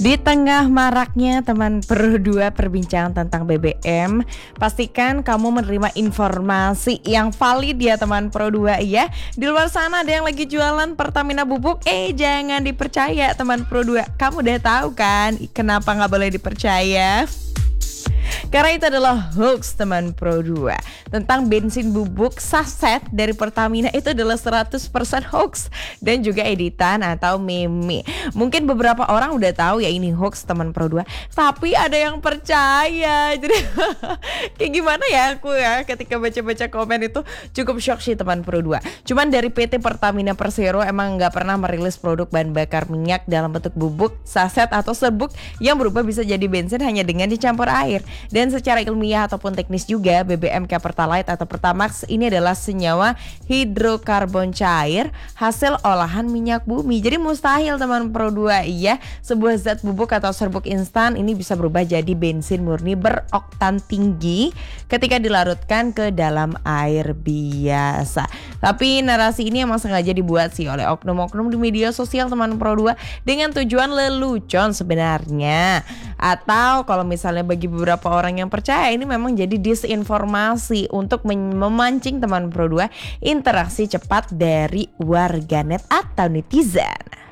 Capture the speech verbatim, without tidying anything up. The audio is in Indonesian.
Di tengah maraknya teman Pro dua perbincangan tentang B B M, pastikan kamu menerima informasi yang valid ya teman Pro dua ya. Di luar sana ada yang lagi jualan Pertamina bubuk, eh jangan dipercaya teman Pro dua. Kamu udah tahu kan kenapa nggak boleh dipercaya? Karena itu adalah hoax teman Pro dua. Tentang bensin bubuk saset dari Pertamina itu adalah seratus persen hoax dan juga editan atau meme. Mungkin beberapa orang udah tahu ya ini hoax teman Pro dua, tapi ada yang percaya. Jadi kayak gimana ya aku ya ketika baca-baca komen itu cukup shock sih teman Pro dua. Cuman dari P T Pertamina Persero emang nggak pernah merilis produk bahan bakar minyak dalam bentuk bubuk, saset atau serbuk yang berubah bisa jadi bensin hanya dengan dicampur air. Dan secara ilmiah ataupun teknis juga B B M kayak Pertalite atau Pertamax ini adalah senyawa hidrokarbon cair hasil olahan minyak bumi. Jadi mustahil teman Pro dua iya sebuah zat bubuk atau serbuk instan ini bisa berubah jadi bensin murni beroktan tinggi ketika dilarutkan ke dalam air biasa. Tapi narasi ini emang sengaja dibuat sih oleh oknum-oknum di media sosial teman Pro dua dengan tujuan lelucon sebenarnya. Atau kalau misalnya bagi beberapa orang yang percaya ini memang jadi disinformasi untuk memancing teman Pro dua interaksi cepat dari warganet atau netizen.